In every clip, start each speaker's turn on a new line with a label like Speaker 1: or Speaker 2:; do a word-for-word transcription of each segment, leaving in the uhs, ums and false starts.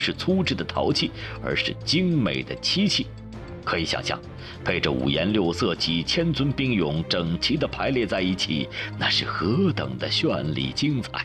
Speaker 1: 是粗制的陶器，而是精美的漆器。可以想象，配着五颜六色几千尊兵俑整齐地排列在一起，那是何等的绚丽精彩。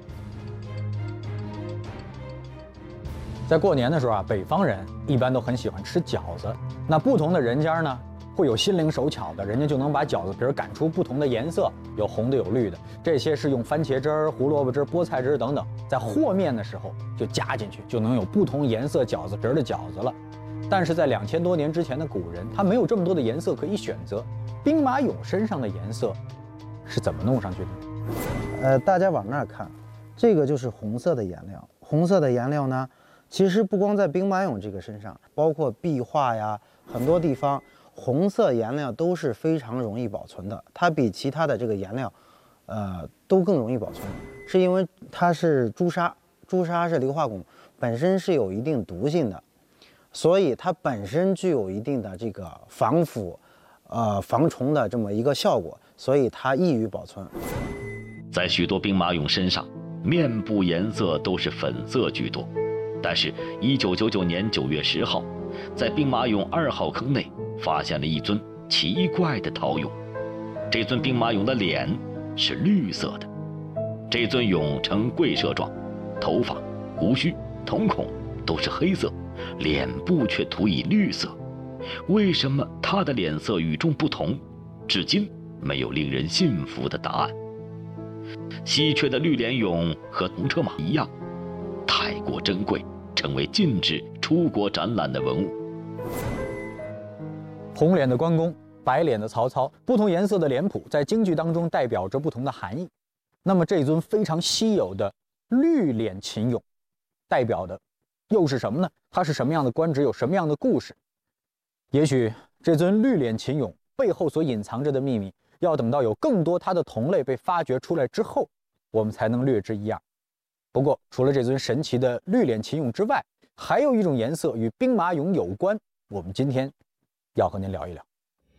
Speaker 2: 在过年的时候啊，北方人一般都很喜欢吃饺子。那不同的人家呢，会有心灵手巧的，人家就能把饺子皮儿擀出不同的颜色，有红的有绿的。这些是用番茄汁儿、胡萝卜汁、菠菜汁等等，在和面的时候就加进去，就能有不同颜色饺子皮儿的饺子了。但是在两千多年之前的古人，他没有这么多的颜色可以选择。兵马俑身上的颜色是怎么弄上去的？
Speaker 3: 呃，大家往那儿看，这个就是红色的颜料。红色的颜料呢，其实不光在兵马俑这个身上，包括壁画呀，很多地方红色颜料都是非常容易保存的。它比其他的这个颜料，呃，都更容易保存，是因为它是朱砂，朱砂是硫化汞，本身是有一定毒性的。所以它本身具有一定的这个防腐、呃防虫的这么一个效果，所以它易于保存。
Speaker 1: 在许多兵马俑身上，面部颜色都是粉色居多，但是，一九九九年九月十号，在兵马俑二号坑内发现了一尊奇怪的陶俑。这尊兵马俑的脸是绿色的，这尊俑呈跪射状，头发、胡须、瞳孔都是黑色。脸部却涂以绿色，为什么他的脸色与众不同？至今没有令人信服的答案。稀缺的绿脸俑和铜车马一样，太过珍贵，成为禁止出国展览的文物。
Speaker 2: 红脸的关公，白脸的曹操，不同颜色的脸谱在京剧当中代表着不同的含义。那么这尊非常稀有的绿脸秦俑，代表的又是什么呢？它是什么样的官职，有什么样的故事？也许这尊绿脸秦俑背后所隐藏着的秘密，要等到有更多它的同类被发掘出来之后，我们才能略知一二。不过，除了这尊神奇的绿脸秦俑之外，还有一种颜色与兵马俑有关，我们今天要和您聊一聊。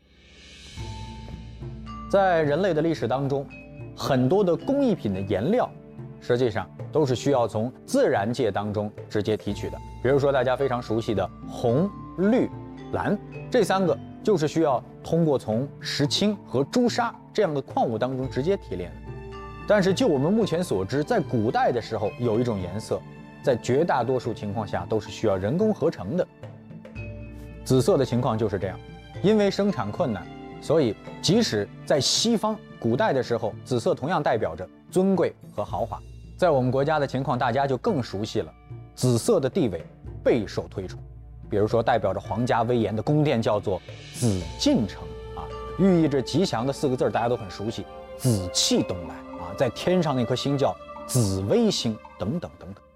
Speaker 2: 在人类的历史当中，很多的工艺品的颜料实际上都是需要从自然界当中直接提取的。比如说大家非常熟悉的红、绿、蓝，这三个就是需要通过从石青和朱砂这样的矿物当中直接提炼的。但是就我们目前所知，在古代的时候，有一种颜色在绝大多数情况下都是需要人工合成的。紫色的情况就是这样，因为生产困难，所以即使在西方古代的时候，紫色同样代表着尊贵和豪华。在我们国家的情况，大家就更熟悉了，紫色的地位备受推崇。比如说，代表着皇家威严的宫殿叫做紫禁城啊，寓意着吉祥的四个字大家都很熟悉，紫气东来啊，在天上那颗星叫紫微星，等等等等。